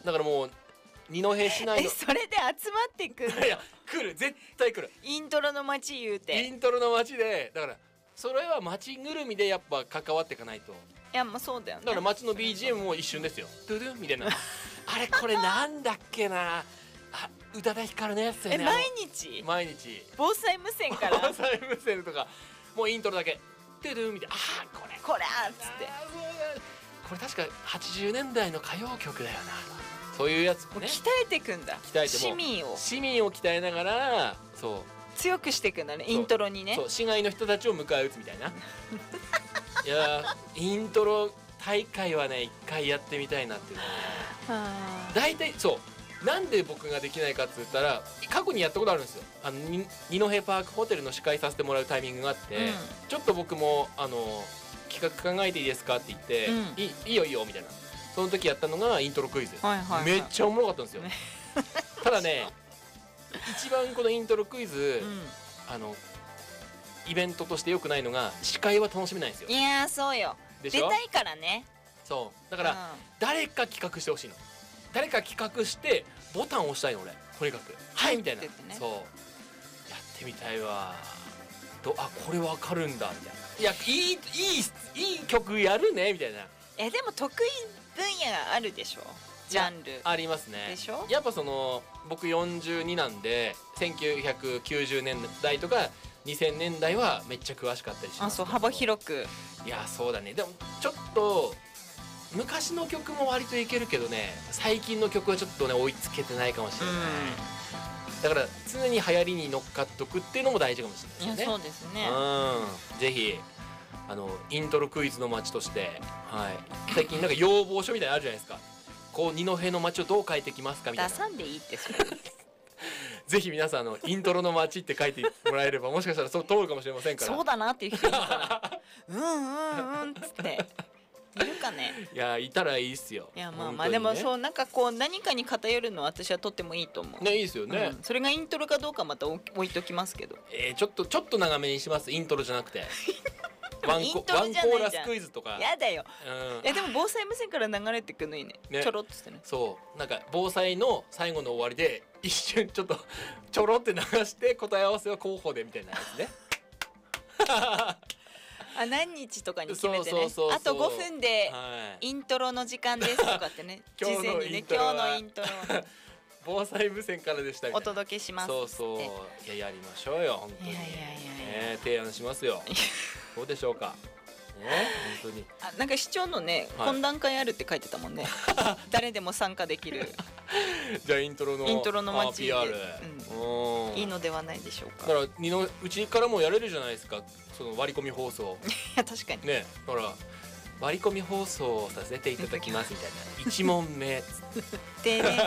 だからもう二戸市内のそれで集まってくるいや来る絶対来る。 イントロの街言うて。 イントロの街でだからそれは街ぐるみでやっぱ関わっていかないと。 いやまあそうだよね。 だから街の BGM も一瞬ですよ。ドゥドゥみたいなあれこれなんだっけなあ宇多田ヒカルのやつだよね。 毎日毎日防災無線から防災無線とかもうイントロだけドゥドゥみたいなあーこれこれっつってあーそうだこれ確か80年代の歌謡曲だよな。そういうやつもね鍛えていくんだ。 鍛えても市民を鍛えながらそう強くしていくんだねイントロにね。 そう市外の人たちを迎え撃つみたいないやイントロ大会はね一回やってみたいなっていうのはね大体そうなんで僕ができないかって言ったら過去にやったことあるんですよ。二戸パークホテルの司会させてもらうタイミングがあって、ちょっと僕も企画考えていいですかって言って、いいよいいよみたいなその時やったのがイントロクイズ、めっちゃおもろかったんですよ、ただね一番このイントロクイズ、イベントとして良くないのが司会は楽しめないんですよ。 いやーそうよでしょ。 出たいからね。 そうだから、誰か企画してほしいの。誰か企画してボタンを押したいの俺とにかくはいみたいな、そうやってみたいわ。あこれわかるんだみたいな。いやいい曲やるねみたいな。 でも得意分野があるでしょジャンル。 ありますね。 でしょ。やっぱ僕42なんで1990年代とか2000年代はめっちゃ詳しかったりします。 そう幅広く。 いやそうだね。でもちょっと昔の曲も割といけるけどね最近の曲はちょっとね追いつけてないかもしれない、だから常に流行りに乗っかっとくっていうのも大事かもしれないですよね。 そうですね。 ぜひイントロクイズの街として、最近なんか要望書みたいなのあるじゃないですか。こう二戸の街をどう変えてきますかみたいな。 出さんでいいってそれぜひ皆さんイントロの街って書いてもらえればもしかしたらそう通るかもしれませんから。 そうだなっていう人いるからうんっつっているかね。 いやいたらいいっすよ。 いやまあまあでもそうなんかこう何かに偏るのは私はとってもいいと思うね。いいですよね、 それがイントロかどうかまた置いときますけど、 ちょっと長めにします。イントロじゃなくてワンコーラスクイズとかやだよ、でも防災無線から流れてくのいいねちょろっとしてね。 そうなんか防災の最後の終わりで一瞬ちょっとちょろって流して答え合わせは候補でみたいなやつね何日とかに決めてね、あと5分でイントロの時間ですとかってね事前にね今日のイントロ防災無線からでしたみたいなお届けします。 そうやりましょうよ本当に。提案しますよどうでしょうかね。本当になんか市長のね懇談会あるって書いてたもんね誰でも参加できるじゃあイントロの街 PR、 いいのではないでしょうか。 だからうちからもやれるじゃないですかその割り込み放送いや確かにね。だから割り込み放送をさせていただきますみたいな1問目でね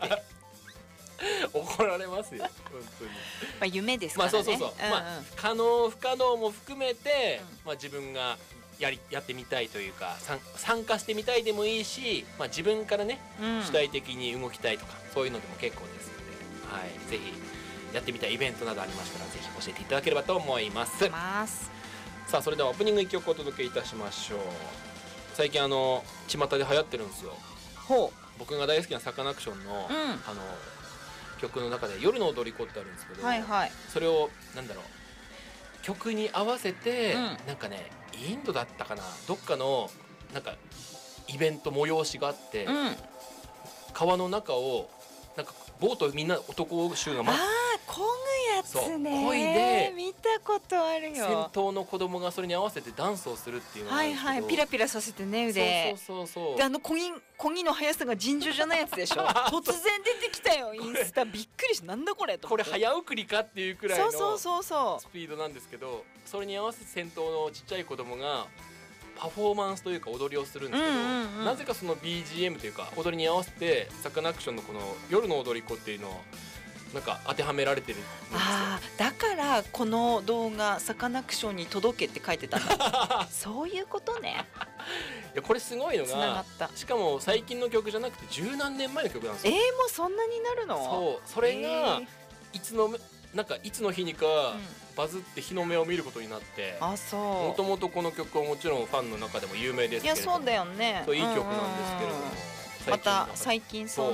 怒られますよ本当に。 まあ夢ですからね。 可能不可能も含めて、自分がやってみたいというか参加してみたいでもいいし、自分からね、主体的に動きたいとかそういうのでも結構ですので、ぜひやってみたいイベントなどありましたらぜひ教えていただければと思います。さあそれではオープニング1曲お届けいたしましょう。最近巷で流行ってるんですよ。僕が大好きなサカナクションの、曲の中で夜の踊り子ってあるんですけど、それをなんだろう曲に合わせて、なんかねインドだったかなどっかのなんかイベント催しがあって、川の中をなんかボートみんな男衆が漕ぐやつね。 漕いで見たことあるよ。 先頭の子供がそれに合わせてダンスをするっていうのがあるんですけど、 ピラピラさせてね腕。で漕ぎの速さが尋常じゃないやつでしょ突然出てきたよインスタびっくりしてなんだこれと思って。これ早送りかっていうくらいのスピードなんですけど、それに合わせて先頭のちっちゃい子供がパフォーマンスというか踊りをするんですけど、なぜかその BGM というか踊りに合わせてサカナクションのこの夜の踊り子っていうのをなんか当てはめられてるんですよ。だからこの動画サカナクションに届けって書いてたんだそういうことねいやこれすごいのがしかも最近の曲じゃなくて十何年前の曲なんですよ。もうそんなになるの？それがいつの日にかバズって日の目を見ることになって、もともとこの曲はもちろんファンの中でも有名ですけれども、いやそうだよね、いい曲なんですけれども、また最近そ